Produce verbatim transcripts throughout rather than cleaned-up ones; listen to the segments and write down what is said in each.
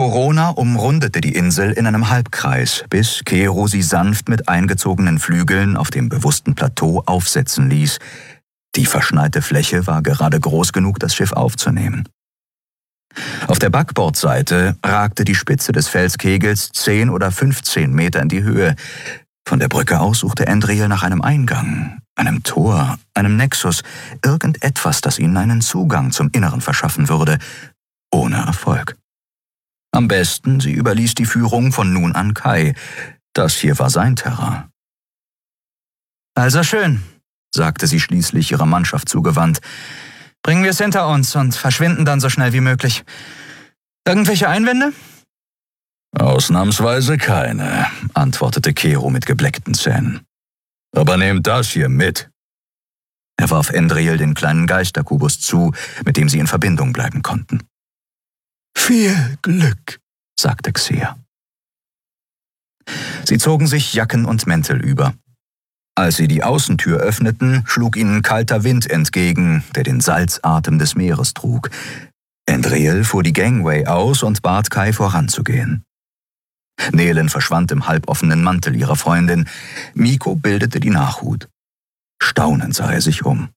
Corona umrundete die Insel in einem Halbkreis, bis Kero sie sanft mit eingezogenen Flügeln auf dem bewussten Plateau aufsetzen ließ. Die verschneite Fläche war gerade groß genug, das Schiff aufzunehmen. Auf der Backbordseite ragte die Spitze des Felskegels zehn oder fünfzehn Meter in die Höhe. Von der Brücke aus suchte Andriel nach einem Eingang, einem Tor, einem Nexus, irgendetwas, das ihnen einen Zugang zum Inneren verschaffen würde, ohne Erfolg. Am besten, sie überließ die Führung von nun an Kai. Das hier war sein Terrain. Also schön, sagte sie schließlich ihrer Mannschaft zugewandt. Bringen wir es hinter uns und verschwinden dann so schnell wie möglich. Irgendwelche Einwände? Ausnahmsweise keine, antwortete Kero mit gebleckten Zähnen. Aber nehmt das hier mit. Er warf Andriel den kleinen Geisterkubus zu, mit dem sie in Verbindung bleiben konnten. Viel Glück, sagte Xia. Sie zogen sich Jacken und Mäntel über. Als sie die Außentür öffneten, schlug ihnen kalter Wind entgegen, der den Salzatem des Meeres trug. Andriel fuhr die Gangway aus und bat Kai voranzugehen. Nelen verschwand im halboffenen Mantel ihrer Freundin. Miko bildete die Nachhut. Staunend sah er sich um.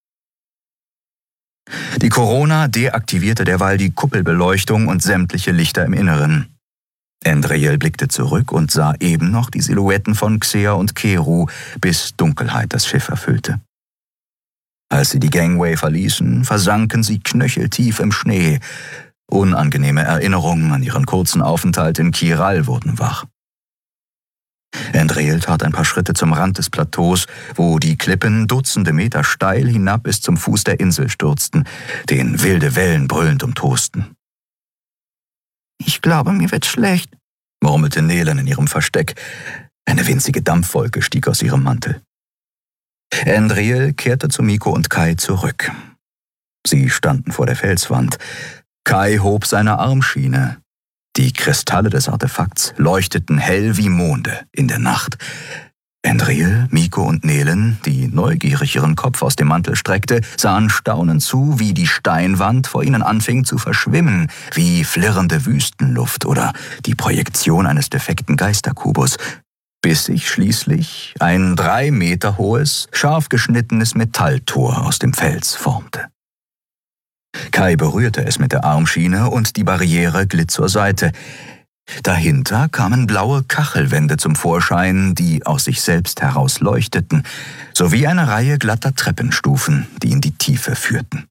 Die Corona deaktivierte derweil die Kuppelbeleuchtung und sämtliche Lichter im Inneren. Andriel blickte zurück und sah eben noch die Silhouetten von Xia und Kero, bis Dunkelheit das Schiff erfüllte. Als sie die Gangway verließen, versanken sie knöcheltief im Schnee. Unangenehme Erinnerungen an ihren kurzen Aufenthalt in Kiral wurden wach. Andriel tat ein paar Schritte zum Rand des Plateaus, wo die Klippen dutzende Meter steil hinab bis zum Fuß der Insel stürzten, den wilde Wellen brüllend umtosten. »Ich glaube, mir wird schlecht«, murmelte Nelen in ihrem Versteck. Eine winzige Dampfwolke stieg aus ihrem Mantel. Andriel kehrte zu Miko und Kai zurück. Sie standen vor der Felswand. Kai hob seine Armschiene. Die Kristalle des Artefakts leuchteten hell wie Monde in der Nacht. Andriel, Miko und Nelen, die neugierig ihren Kopf aus dem Mantel streckte, sahen staunend zu, wie die Steinwand vor ihnen anfing zu verschwimmen, wie flirrende Wüstenluft oder die Projektion eines defekten Geisterkubus, bis sich schließlich ein drei Meter hohes, scharf geschnittenes Metalltor aus dem Fels formte. Kai berührte es mit der Armschiene und die Barriere glitt zur Seite. Dahinter kamen blaue Kachelwände zum Vorschein, die aus sich selbst heraus leuchteten, sowie eine Reihe glatter Treppenstufen, die in die Tiefe führten.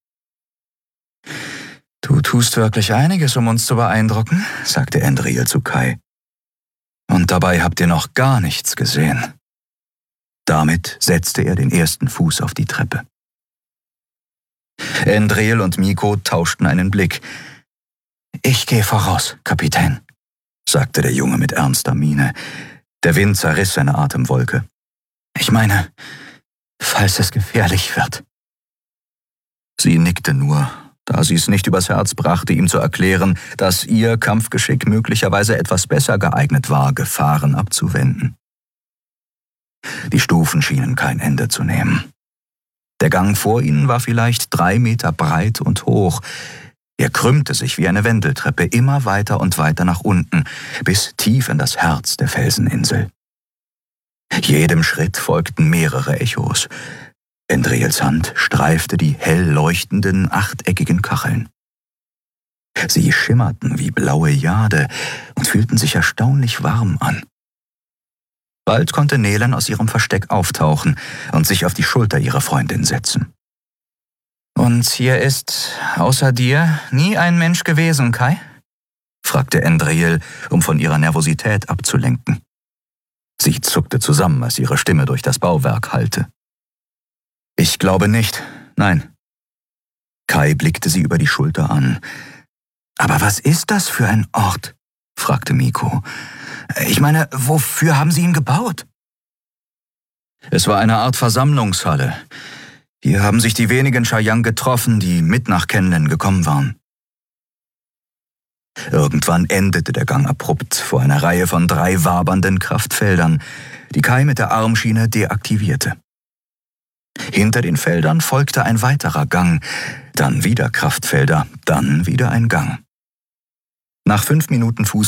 »Du tust wirklich einiges, um uns zu beeindrucken«, sagte Andriel zu Kai. »Und dabei habt ihr noch gar nichts gesehen.« Damit setzte er den ersten Fuß auf die Treppe. Andriel und Miko tauschten einen Blick. »Ich gehe voraus, Kapitän«, sagte der Junge mit ernster Miene. Der Wind zerriss seine Atemwolke. »Ich meine, falls es gefährlich wird.« Sie nickte nur, da sie es nicht übers Herz brachte, ihm zu erklären, dass ihr Kampfgeschick möglicherweise etwas besser geeignet war, Gefahren abzuwenden. Die Stufen schienen kein Ende zu nehmen. Der Gang vor ihnen war vielleicht drei Meter breit und hoch. Er krümmte sich wie eine Wendeltreppe immer weiter und weiter nach unten, bis tief in das Herz der Felseninsel. Jedem Schritt folgten mehrere Echos. Andriels Hand streifte die hell leuchtenden, achteckigen Kacheln. Sie schimmerten wie blaue Jade und fühlten sich erstaunlich warm an. Bald konnte Nelen aus ihrem Versteck auftauchen und sich auf die Schulter ihrer Freundin setzen. »Und hier ist, außer dir, nie ein Mensch gewesen, Kai?« fragte Andriel, um von ihrer Nervosität abzulenken. Sie zuckte zusammen, als ihre Stimme durch das Bauwerk hallte. »Ich glaube nicht, nein.« Kai blickte sie über die Schulter an. »Aber was ist das für ein Ort?« fragte Miko. »Ich meine, wofür haben Sie ihn gebaut?« »Es war eine Art Versammlungshalle. Hier haben sich die wenigen Chayang getroffen, die mit nach Kenlen gekommen waren.« Irgendwann endete der Gang abrupt vor einer Reihe von drei wabernden Kraftfeldern, die Kai mit der Armschiene deaktivierte. Hinter den Feldern folgte ein weiterer Gang, dann wieder Kraftfelder, dann wieder ein Gang. Nach fünf Minuten Fuß